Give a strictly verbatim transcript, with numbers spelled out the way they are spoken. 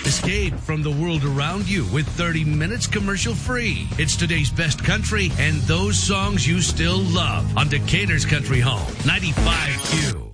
Escape from the world around you with thirty minutes commercial free. It's today's best country and those songs you still love on Decatur's Country Home, ninety-five Q.